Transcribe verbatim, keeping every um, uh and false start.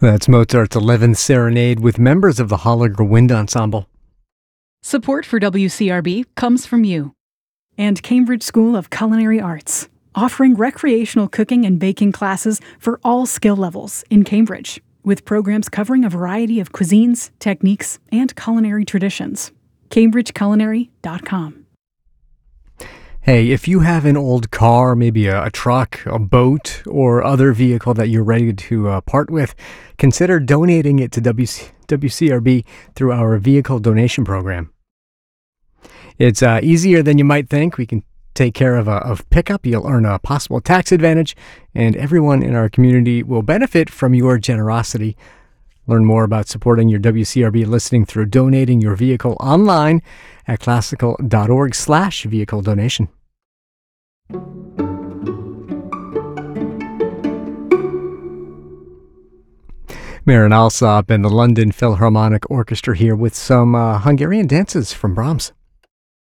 That's Mozart's eleventh Serenade with members of the Holliger Wind Ensemble. Support for W C R B comes from you. And Cambridge School of Culinary Arts, offering recreational cooking and baking classes for all skill levels in Cambridge, with programs covering a variety of cuisines, techniques, and culinary traditions. cambridge culinary dot com. Hey, if you have an old car, maybe a, a truck, a boat, or other vehicle that you're ready to uh, part with, consider donating it to W C, W C R B through our vehicle donation program. It's uh, easier than you might think. We can take care of a of pickup. You'll earn a possible tax advantage, and everyone in our community will benefit from your generosity. Learn more about supporting your W C R B listening through donating your vehicle online at classical.org slash vehicle donation. Marin Alsop and the London Philharmonic Orchestra here with some uh, Hungarian dances from Brahms.